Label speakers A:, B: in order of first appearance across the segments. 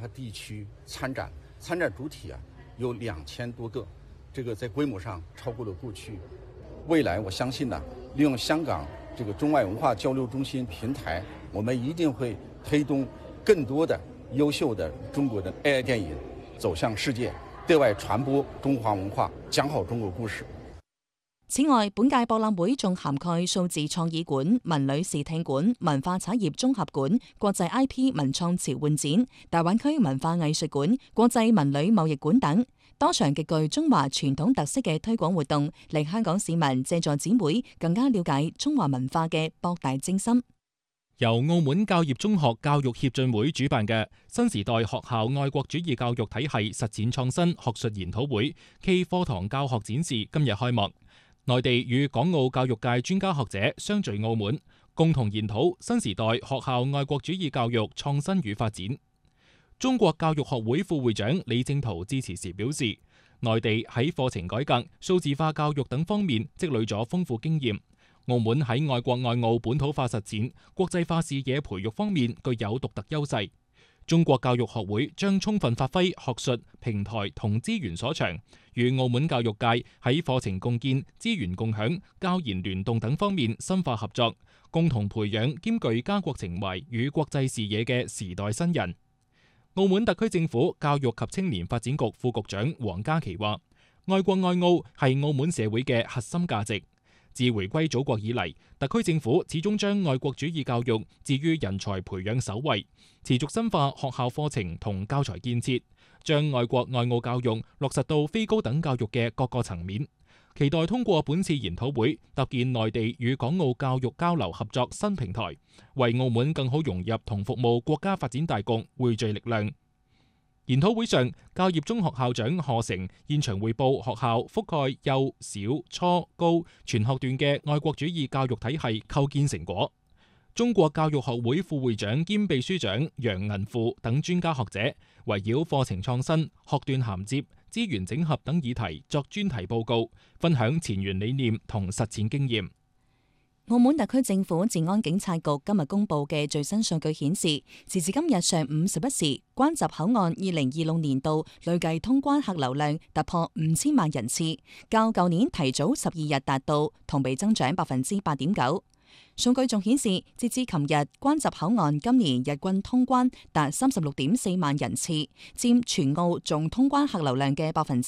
A: 和地區參展主體有2000多個，這個在規模上超過了過去。未來我相信利用香港這個中外文化交流中心平台，我們一定會推動更多的優秀的中國的 AI 電影走向世界，對外傳播中華文化，講好中國故事。
B: 此外，本屆博覽會仲涵蓋數字創意館、文旅視聽館、文化產業綜合館、國際 IP 文創潮玩展、大灣區文化藝術館、國際文旅貿易館等多場極具中華傳統特色嘅推廣活動，令香港市民借助展會更加了解中華文化嘅博大精深。
C: 由澳門教業中學教育協進會主辦嘅新時代學校愛國主義教育體系實踐創新學術研討會暨課堂教學展示今日開幕。內地與港澳教育界專家學者相聚澳門，共同研討新時代學校愛國主義教育創新與發展。中國教育學會副會長李正濤致辭時表示，內地喺課程改革、數字化教育等方面積累咗豐富經驗，澳門喺愛國愛澳本土化實踐、國際化視野培育方面具有獨特優勢。中國教育學會將充分發揮學術、平台同資源所長，與澳門教育界喺課程共建、資源共享、教研聯動等方面深化合作，共同培養兼具家國情懷與國際視野嘅時代新人。澳門特區政府教育及青年發展局副局長黃家琪話：愛國愛澳係澳門社會嘅核心價值。自回歸祖國以嚟，特區政府始終將愛國主義教育置於人才培養首位，持續深化學校課程同教材建設，將愛國愛澳教育落實到非高等教育嘅各個層面。期待通過本次研討會，搭建內地與港澳教育交流合作新平台，為澳門更好融入同服務國家發展大局匯聚力量。研討會上，教業中學校長賀成現場匯報學校覆蓋幼小初高全學段嘅愛國主義教育體系構建成果。中國教育學會副會長兼秘書長楊銀富等專家學者圍繞課程創新、學段銜接、資源整合等議題作專題報告，分享前沿理念同實踐經驗。
B: 澳門特區政府治安警察局今日公布嘅最新數據顯示，截至今日上午11時，關閘口岸2026年度累計通關客流量突破5000萬人次，較舊年提早12日達到，同比增長8.9%。數據仲顯示，截至琴日，關閘口岸今年日均通關達36.4萬人次，佔全澳總通關客流量嘅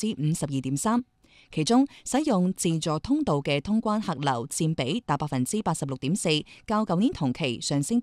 B: 52.3%。其中使用自助通道嘅通關客流佔比達86.4%，較舊年同期上升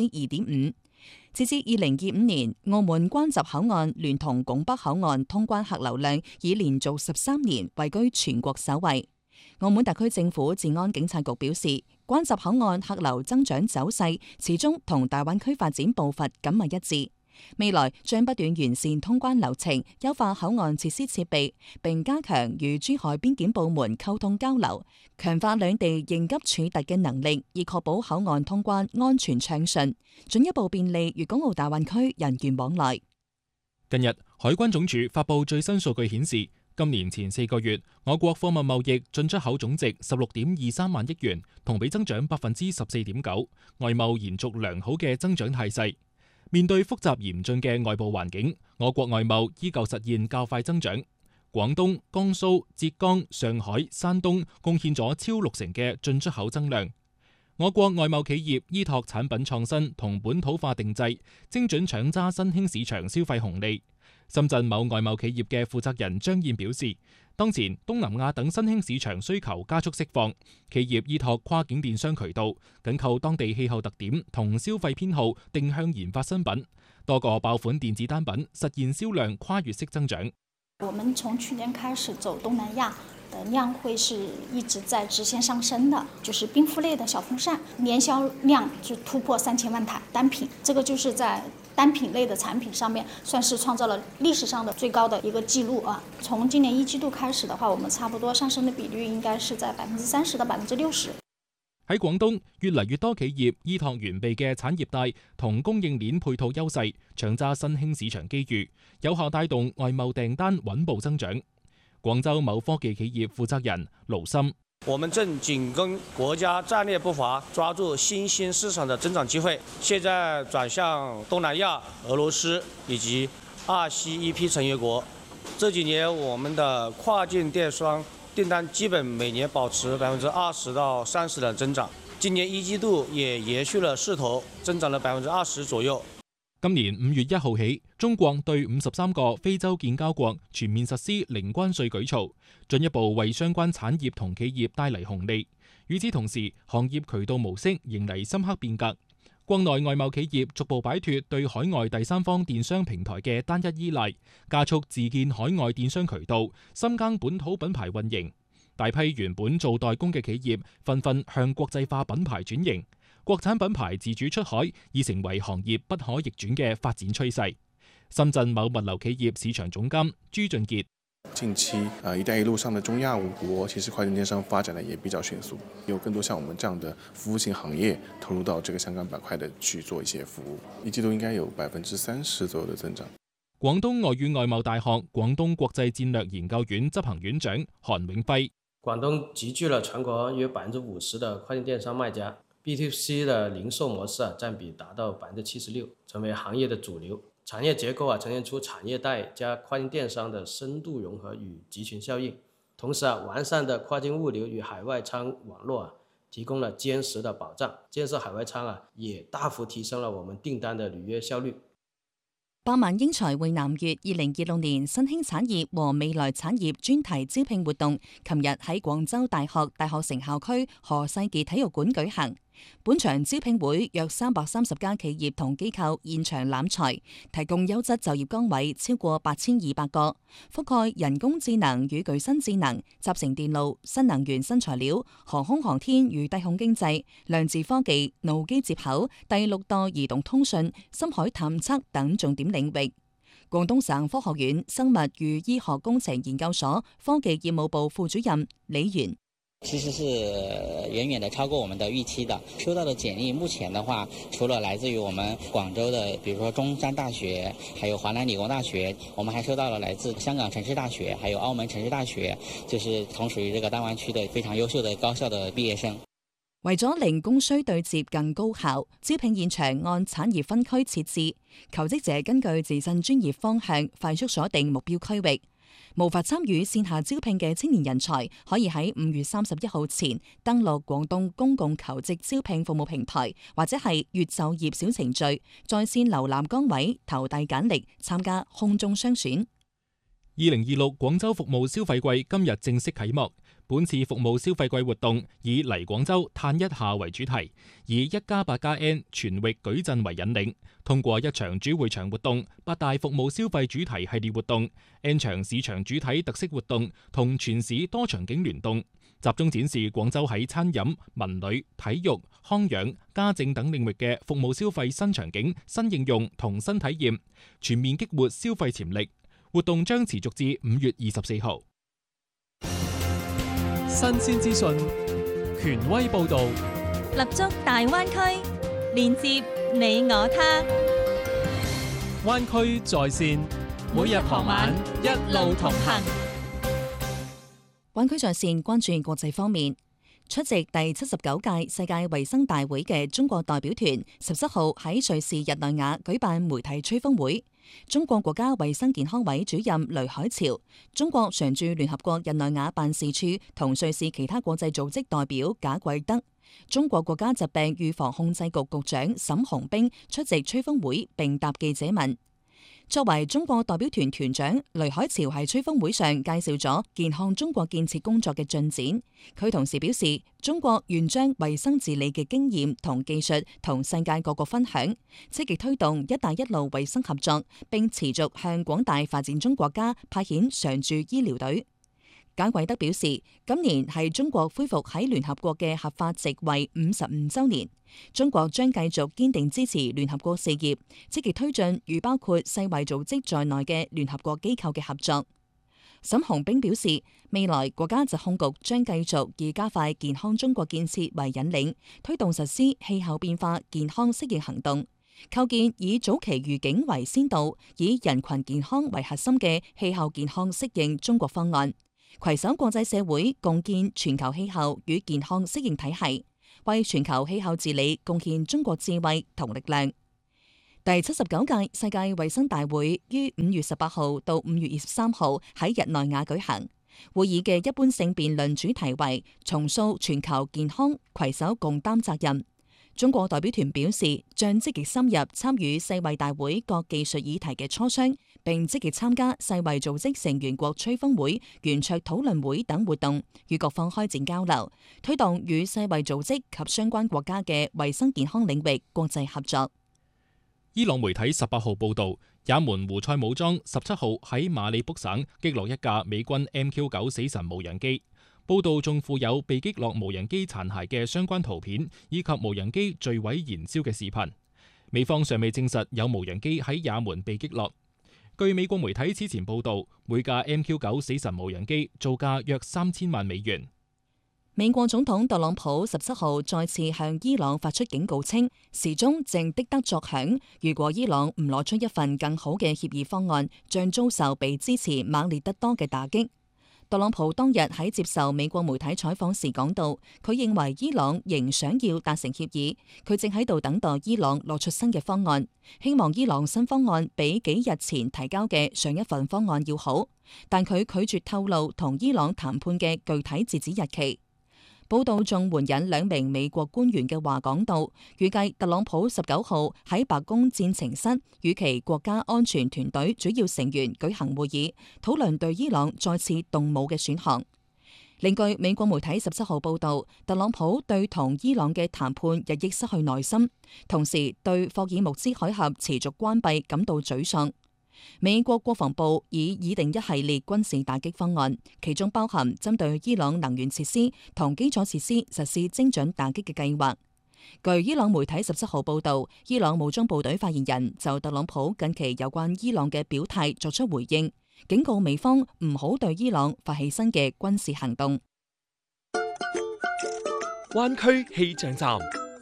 B: 2.5%。截至2025年，澳門關閘口岸聯同拱北口岸通關客流量已連續13年位居全國首位。澳門特區政府治安警察局表示，關閘口岸客流增長走勢始終同大灣區發展步伐緊密一致。未來將不斷完善通關流程，優化口岸設施設備，並加強與珠海邊檢部門溝通交流，強化兩地應急處突嘅能力，以確保口岸通關安全暢順，進一步便利粵港澳大灣區人員往來。
C: 近日，海關總署發布最新數據顯示，今年前4個月，我國貨物貿易進出口總值16.23萬億元，同比增長14.9%，外貿延續良好嘅增長態勢。面對複雜嚴峻嘅外部環境，我國外貿依舊實現較快增長。廣東、江蘇、浙江、上海、山東貢獻咗超60%嘅進出口增量。我國外貿企業依託產品創新同本土化定製，精準搶揸新興市場消費紅利。深圳某外貿企業嘅負責人張燕表示，當前東南亞等新興市場需求加速釋放，企業依託跨境電商渠道，緊扣當地氣候特點同消費偏好，定向研發新品，多個爆款電子單品實現銷量跨越式增長。
D: 我們從去年開始走東南亞的量會是一直在直線上升的，就是冰敷類的小風扇，年銷量就突破3000萬台單品，這個就是在單品類的產品上面算是創造了歷史上的最高的一個記錄啊！從今年1季度開始的話，我們差不多上升的比率應該是在30%到60%。
C: 喺廣東，越嚟越多企業依託完備嘅產業帶同供應鏈配套優勢，搶揸新興市場機遇，有效帶動外貿訂單穩步增長。廣州某科技企業負責人盧森：
E: 我們正緊跟國家戰略步伐，抓住新興市場的增長機會。現在轉向東南亞、俄羅斯以及RCEP成員國。這幾年我們的跨境電商訂單基本每年保持20%到30%的增長。今年一季度也延續了勢頭，增長了20%左右。
C: 今年5月1號起，中國對53個非洲建交國全面實施零關稅舉措，進一步為相關產業同企業帶嚟紅利。與此同時，行業渠道模式迎嚟深刻變革，國內外貿企業逐步擺脫對海外第三方電商平台嘅單一依賴，加速自建海外電商渠道，深耕本土品牌運營。大批原本做代工嘅企業紛紛向國際化品牌轉型，國產品牌自主出海已成為行業不可逆轉嘅發展趨勢。深圳某物流企業市場總監朱俊傑：
F: 近期一帶一路上的中亞5國，其實跨境電商發展的也比較迅速，有更多像我們這樣的服務性行業投入到這個香港板塊的去做一些服務，一季度應該有30%左右的增長。
C: 廣東外語外貿大學廣東國際戰略研究院執行院長韓永輝：
G: 廣東集聚了全國約50%的跨境電商賣家 ，B2C 的零售模式佔比達到76%，成為行業的主流。產業結構呈現出產業帶加跨境電商的深度融合與集群效應，同時完善的跨境物流與海外倉網絡提供了堅實的保障。建設海外倉也大幅提升了我們訂單的履約效率。
B: 百萬英才會南粵2026年新興產業和未來產業專題招聘活動，琴日喺廣州大學大學城校區何世傑體育館舉行。本場招聘會約330家企業同機構現場攬才，提供優質就業崗位超過8200個，覆蓋人工智能與具身智能、集成電路、新能源新材料、航空航天與低空經濟、量子科技、腦機接口、第6代移動通訊、深海探測等重點領域。廣東省科學院生物與醫學工程研究所科技業務部副主任李源：
H: 其實是遠遠的超過我們的預期的。收到的簡歷，目前的話，除了來自於我們廣州的，比如說中山大學，還有華南理工大學，我們還收到了來自香港城市大學，還有澳門城市大學，就是同屬於這個大灣區的非常優秀的高校的畢業生。
B: 為咗令供需對接更高效，招聘現場按產業分區設置，求職者根據自身專業方向快速鎖定目標區域。無法參與線下招聘嘅青年人才，可以喺5月31號前登錄廣東公共求職招聘服務平台，或者係粵就業小程序，在線瀏覽崗位、投遞簡歷、參加空中雙選。
C: 2026廣州服務消費季今日正式啟幕。本次服務消費季活動以嚟廣州嘆一下為主題，以1+8+N 全域矩陣為引領，通過一場主會場活動、8大服務消費主題系列活動、N 場市場主體特色活動同全市多場景聯動，集中展示廣州喺餐飲、文旅、體育、康養、家政等領域嘅服務消費新場景、新應用同新體驗，全面激活消費潛力。活動將持續至5月24號。
I: 新鮮資訊，權威報導，
J: 立足大灣區，連接你我他。
I: 灣區在線，每日傍晚一路同行。
B: 灣區在線關注國際方面。出席第79屆世界衛生大會嘅中國代表團17號喺瑞士日內瓦舉辦媒體吹風會。中國國家衛生健康委主任雷海潮、中國常駐聯合國日內瓦辦事處同瑞士其他國際組織代表賈貴德、中國國家疾病預防控制局局長沈洪兵出席吹風會並答記者問。作為中國代表團團長，雷海潮喺吹風會上介紹咗健康中國建設工作嘅進展。佢同時表示，中國願將衛生治理嘅經驗同技術同世界各國分享，積極推動一帶一路衛生合作，並持續向廣大發展中國家派遣常駐醫療隊。賈貴德表示，今年係中國恢復喺聯合國嘅合法席位55週年，中國將繼續堅定支持聯合國事業，積極推進與包括世衛組織在內嘅聯合國機構嘅合作。沈洪兵表示，未來國家疾控局將繼續以加快健康中國建設為引領，推動實施氣候變化健康適應行動，構建以早期預警為先導、以人群健康為核心嘅氣候健康適應中國方案。 攜手國際社會共建全球氣候與健康適應體系，為全球氣候治理貢獻中國智慧同力量。第79屆世界衛生大會於5月18號到5月23號喺日內瓦舉行。會議嘅一般性辯論主題為重塑全球健康，攜手共擔責任。中國代表團表示，將積極深入參與世衛大會各技術議題嘅磋商，並積極參加世衛組織成員國吹風會、圓桌討論會等活動，與各方開展交流，推動與世衛組織及相關國家嘅衛生健康領域國際合作。
C: 伊朗媒體18號報道，也門胡塞武裝17號喺馬里卜省擊落一架美軍 MQ-9 死神無人機。報道仲附有被擊落無人機殘骸嘅相關圖片，以及無人機墜毀燃燒嘅視頻。美方尚未證實有無人機喺也門被擊落。據美國媒體此前報道，每架 MQ-9 死神無人機造價約3000萬美元。
B: 美國總統特朗普17號再次向伊朗發出警告稱，時鐘正滴得作響，如果伊朗唔攞出一份更好嘅協議方案，將遭受比支持猛烈得多嘅打擊。特朗普當日喺接受美國媒體採訪時講到，佢認為伊朗仍想要達成協議，佢正喺度等待伊朗攞出新嘅方案，希望伊朗新方案比幾日前提交嘅上一份方案要好，但佢拒絕透露同伊朗談判嘅具體截止日期。報道仲援引2名美國官員嘅話講到，預計特朗普19號喺白宮戰情室與其國家安全團隊主要成員舉行會議，討論對伊朗再次動武嘅選項。另據美國媒體17號報道，特朗普對同伊朗嘅談判日益失去耐心，同時對霍爾木茲海峽持續關閉感到沮喪。美國國防部已擬定一系列軍事打擊方案，其中包含針對伊朗能源設施同基礎設施實施精準打擊嘅計劃。據伊朗媒體17號報道，伊朗武裝部隊發言人就特朗普近期有關伊朗嘅表態作出回應，警告美方唔好對伊朗發起新嘅軍事行動。
I: 灣區氣象站。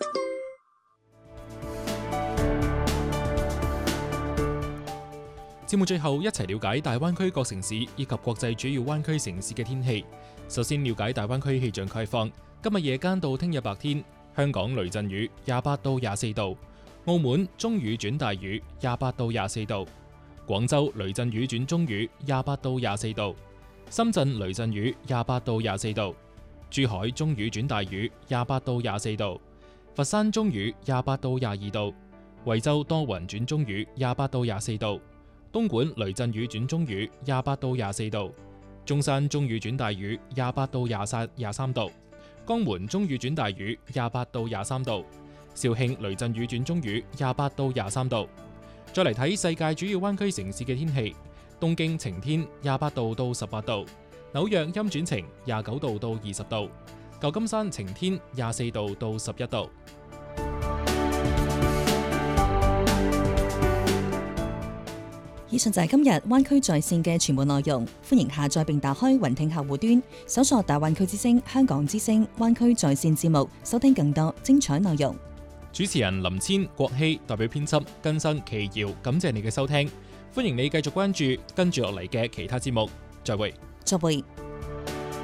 C: 節目最後一齊了解大灣區各城市以及國際主要灣區城市嘅天氣。首先了解大灣區氣象概況。今日夜間到聽日白天，香港雷陣雨28到24度，澳門中雨轉大雨28到24度，廣州雷陣雨轉中雨28到24度，深圳雷陣雨28到24度，珠海中雨轉大雨28到24度，佛山中雨28到22度，惠州多雲轉中雨28到24度，東莞雷陣雨轉中雨28到24度，中山中雨轉大雨28到23度，江門中雨轉大雨28到23度，肇慶雷陣雨轉中雨28到23度。再嚟睇世界主要灣區城市嘅天氣，東京晴天28度到18度，紐約陰轉晴29度到20度，舊金山晴天24度到11度。
B: 以上就係今日灣區在線嘅全部內容，歡迎下載並打開雲聽客戶端，搜索大灣區之聲、香港之聲、灣區在線節目，收聽更多精彩內容。
C: 主持人林千、郭希代表編輯更新奇瑤，感謝你嘅收聽，歡迎你繼續關注跟住落嚟嘅其他節目，再會。